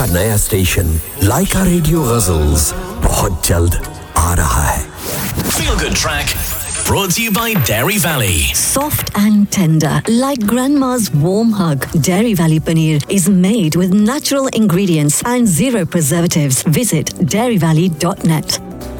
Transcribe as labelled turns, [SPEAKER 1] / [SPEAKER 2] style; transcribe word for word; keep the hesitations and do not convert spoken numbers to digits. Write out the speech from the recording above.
[SPEAKER 1] का नया स्टेशन लाइका रेडियो गजल्स बहुत जल्द आ रहा है।
[SPEAKER 2] Feel Good Track brought to you by Dairy Valley.
[SPEAKER 3] Soft and tender, like grandma's warm hug. Dairy Valley paneer is made with natural ingredients and zero preservatives. Visit dairy valley dot net.